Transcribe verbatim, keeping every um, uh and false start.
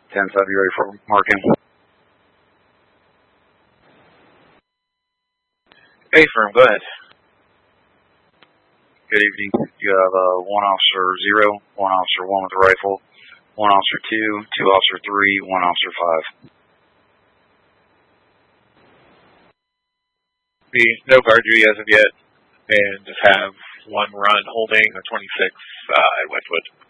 ten five, you ready for marking? Hey, firm, go ahead. Good evening. You have uh, one officer zero, one officer one with a rifle, one officer two, two officer three, one officer five. The no guard duty as of yet, and just have one run holding a twenty-six uh, at Westwood.